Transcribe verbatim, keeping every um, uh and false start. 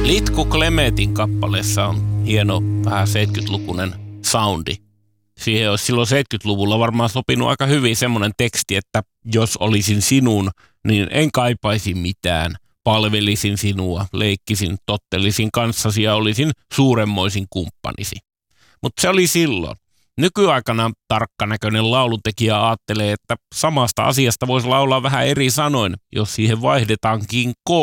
Litku Klemetin kappaleessa on hieno, vähän seitsemänkymmentälukuinen soundi. Siihen olisi silloin seitsemänkymmentäluvulla varmaan sopinut aika hyvin semmoinen teksti, että jos olisin sinun, niin en kaipaisi mitään. Palvelisin sinua, leikkisin, tottelisin kanssasi ja olisin suuremmoisin kumppanisi. Mutta se oli silloin. Nykyaikana tarkkanäköinen laulutekijä ajattelee, että samasta asiasta voisi laulaa vähän eri sanoin, jos siihen vaihdetaankin K.